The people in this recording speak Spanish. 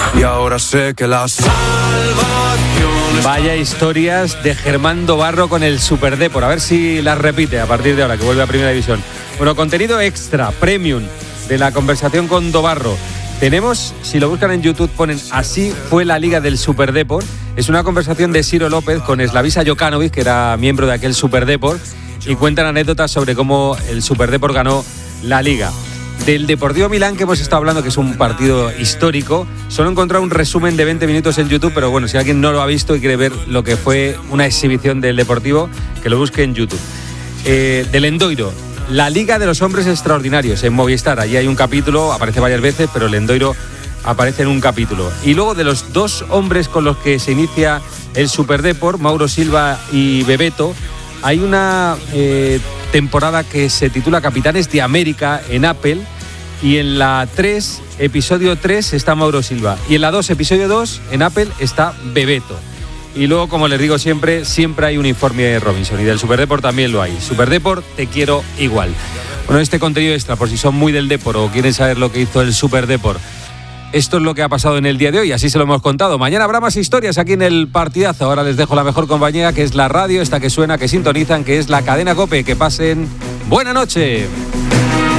y ahora sé que la salvación... Vaya historias de Germán Dobarro con el Superdepor. A ver si las repite a partir de ahora, que vuelve a Primera División. Bueno, contenido extra, premium, de la conversación con Dobarro. Tenemos, si lo buscan en YouTube, ponen Así fue la Liga del Superdepor. Es una conversación de Ciro López con Slavisa Jokanovic, que era miembro de aquel Superdepor, y cuentan anécdotas sobre cómo el Superdepor ganó la Liga. Del Deportivo Milán, que hemos estado hablando, que es un partido histórico, solo he encontrado un resumen de 20 minutos en YouTube, pero bueno, si alguien no lo ha visto y quiere ver lo que fue una exhibición del Deportivo, que lo busque en YouTube. Del Endoiro, la Liga de los Hombres Extraordinarios, en Movistar. Allí hay un capítulo, aparece varias veces, pero el Endoiro aparece en un capítulo. Y luego de los dos hombres con los que se inicia el Superdepor, Mauro Silva y Bebeto, hay una temporada que se titula Capitanes de América en Apple, y en la 3, episodio 3, está Mauro Silva, y en la 2, episodio 2, en Apple está Bebeto. Y luego, como les digo siempre hay un informe de Robinson, y del Superdepor también lo hay. Superdepor, te quiero igual. Bueno, este contenido extra, por si son muy del Depor o quieren saber lo que hizo el Superdepor, esto es lo que ha pasado en el día de hoy, así se lo hemos contado. Mañana habrá más historias aquí en el Partidazo. Ahora les dejo la mejor compañía, que es la radio, esta que suena, que sintonizan, que es la cadena COPE. Que pasen buena noche.